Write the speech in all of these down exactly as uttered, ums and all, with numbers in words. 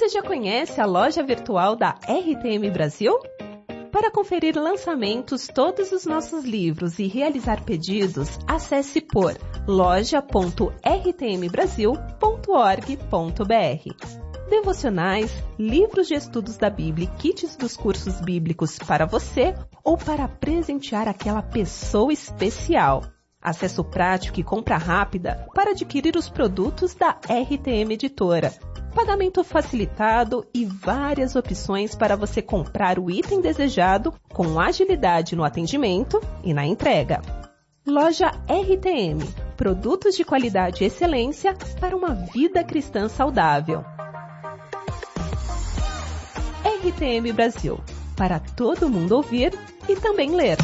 Você já conhece a loja virtual da R T M Brasil? Para conferir lançamentos, todos os nossos livros e realizar pedidos, acesse por loja ponto r t m brasil ponto org ponto b r. Devocionais, livros de estudos da Bíblia e kits dos cursos bíblicos para você ou para presentear aquela pessoa especial. Acesso prático e compra rápida para adquirir os produtos da R T M Editora. Pagamento facilitado e várias opções para você comprar o item desejado com agilidade no atendimento e na entrega. Loja R T M. Produtos de qualidade e excelência para uma vida cristã saudável. R T M Brasil. Para todo mundo ouvir e também ler.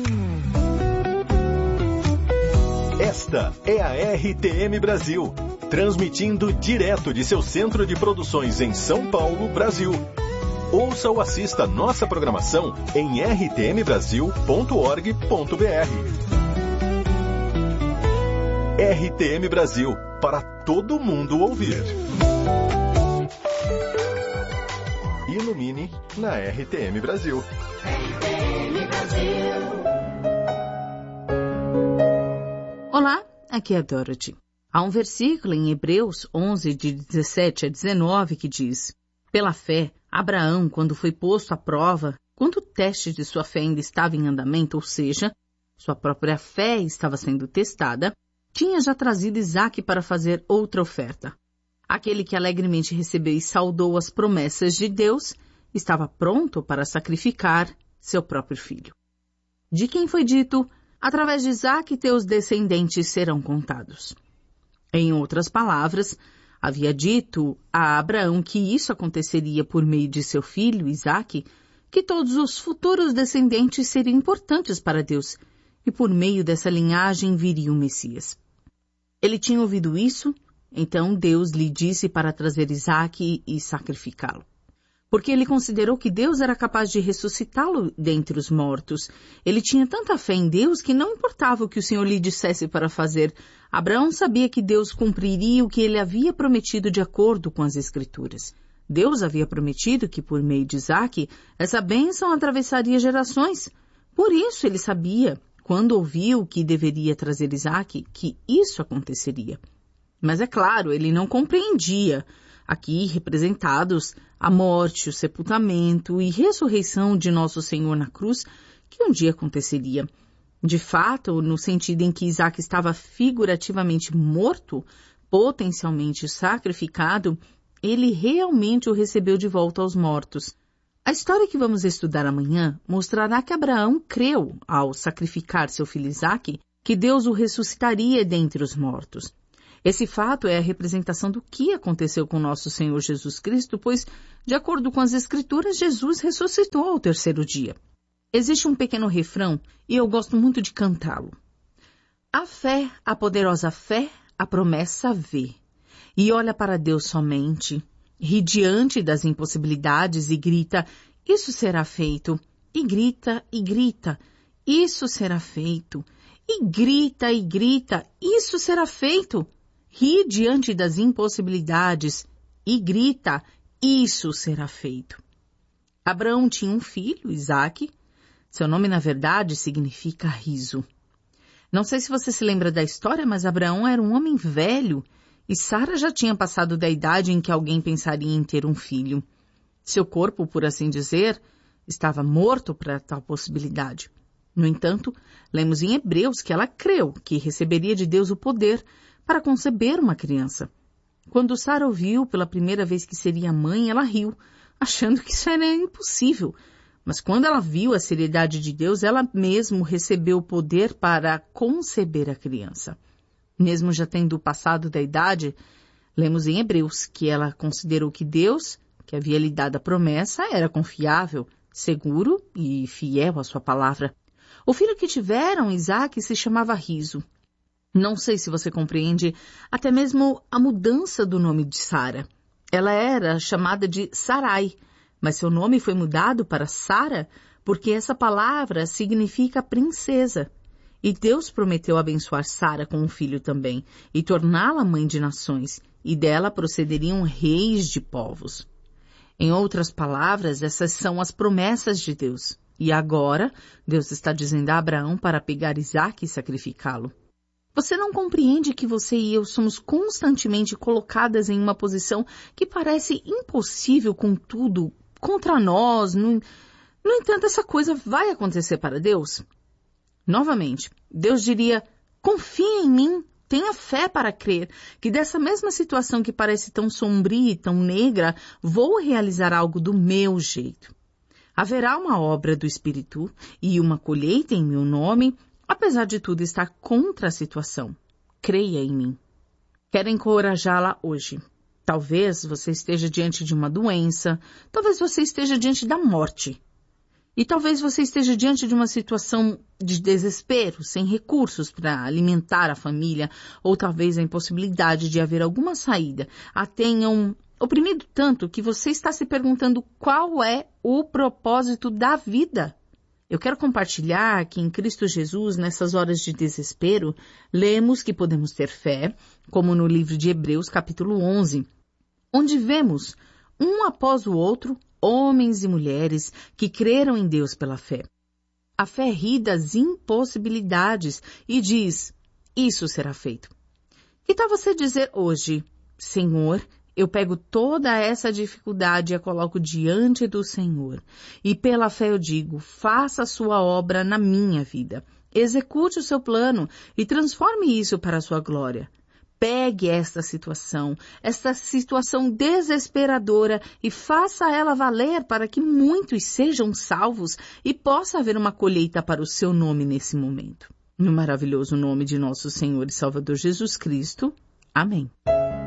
Esta é a R T M Brasil, transmitindo direto de seu centro de produções em São Paulo, Brasil. Ouça ou assista nossa programação em r t m brasil ponto org ponto b r. R T M Brasil, para todo mundo ouvir. Ilumine na R T M Brasil. R T M Brasil. Olá, aqui é a Dorothy. Há um versículo em Hebreus onze, de dezessete a dezenove, que diz: Pela fé, Abraão, quando foi posto à prova, quando o teste de sua fé ainda estava em andamento, ou seja, sua própria fé estava sendo testada, tinha já trazido Isaque para fazer outra oferta. Aquele que alegremente recebeu e saudou as promessas de Deus, estava pronto para sacrificar seu próprio filho. De quem foi dito: através de Isaque teus descendentes serão contados. Em outras palavras, havia dito a Abraão que isso aconteceria por meio de seu filho, Isaque, que todos os futuros descendentes seriam importantes para Deus, e por meio dessa linhagem viria o Messias. Ele tinha ouvido isso, então Deus lhe disse para trazer Isaque e sacrificá-lo. Porque ele considerou que Deus era capaz de ressuscitá-lo dentre os mortos. Ele tinha tanta fé em Deus que não importava o que o Senhor lhe dissesse para fazer. Abraão sabia que Deus cumpriria o que ele havia prometido de acordo com as Escrituras. Deus havia prometido que, por meio de Isaque, essa bênção atravessaria gerações. Por isso ele sabia, quando ouviu que deveria trazer Isaque, que isso aconteceria. Mas é claro, ele não compreendia, aqui representados a morte, o sepultamento e ressurreição de nosso Senhor na cruz, que um dia aconteceria. De fato, no sentido em que Isaque estava figurativamente morto, potencialmente sacrificado, ele realmente o recebeu de volta aos mortos. A história que vamos estudar amanhã mostrará que Abraão creu, ao sacrificar seu filho Isaque, que Deus o ressuscitaria dentre os mortos. Esse fato é a representação do que aconteceu com nosso Senhor Jesus Cristo, pois, de acordo com as Escrituras, Jesus ressuscitou ao terceiro dia. Existe um pequeno refrão e eu gosto muito de cantá-lo. A fé, a poderosa fé, a promessa vê, e olha para Deus somente, ri diante das impossibilidades e grita, isso será feito, e grita e grita, isso será feito, e grita e grita, isso será feito. Ri diante das impossibilidades e grita, isso será feito. Abraão tinha um filho, Isaque. Seu nome, na verdade, significa riso. Não sei se você se lembra da história, mas Abraão era um homem velho e Sara já tinha passado da idade em que alguém pensaria em ter um filho. Seu corpo, por assim dizer, estava morto para tal possibilidade. No entanto, lemos em Hebreus que ela creu que receberia de Deus o poder para conceber uma criança. Quando Sara ouviu pela primeira vez que seria mãe, ela riu, achando que isso era impossível. Mas quando ela viu a seriedade de Deus, ela mesmo recebeu o poder para conceber a criança. Mesmo já tendo passado da idade, lemos em Hebreus que ela considerou que Deus, que havia lhe dado a promessa, era confiável, seguro e fiel à sua palavra. O filho que tiveram, Isaque, se chamava Riso. Não sei se você compreende até mesmo a mudança do nome de Sara. Ela era chamada de Sarai, mas seu nome foi mudado para Sara porque essa palavra significa princesa. E Deus prometeu abençoar Sara com um filho também e torná-la mãe de nações, e dela procederiam reis de povos. Em outras palavras, essas são as promessas de Deus. E agora, Deus está dizendo a Abraão para pegar Isaque e sacrificá-lo. Você não compreende que você e eu somos constantemente colocadas em uma posição que parece impossível com tudo contra nós? No, no entanto, essa coisa vai acontecer para Deus? Novamente, Deus diria, confia em mim, tenha fé para crer que dessa mesma situação que parece tão sombria e tão negra, vou realizar algo do meu jeito. Haverá uma obra do Espírito e uma colheita em meu nome, apesar de tudo estar contra a situação. Creia em mim. Quero encorajá-la hoje. Talvez você esteja diante de uma doença, talvez você esteja diante da morte. E talvez você esteja diante de uma situação de desespero, sem recursos para alimentar a família, ou talvez a impossibilidade de haver alguma saída. A tenham oprimido tanto que você está se perguntando qual é o propósito da vida. Eu quero compartilhar que em Cristo Jesus, nessas horas de desespero, lemos que podemos ter fé, como no livro de Hebreus, capítulo onze, onde vemos, um após o outro, homens e mulheres que creram em Deus pela fé. A fé ri das impossibilidades e diz, isso será feito. Que tal você dizer hoje, Senhor, eu pego toda essa dificuldade e a coloco diante do Senhor. E pela fé eu digo, faça a sua obra na minha vida. Execute o seu plano e transforme isso para a sua glória. Pegue esta situação, esta situação desesperadora e faça ela valer para que muitos sejam salvos e possa haver uma colheita para o seu nome nesse momento. No maravilhoso nome de nosso Senhor e Salvador Jesus Cristo. Amém.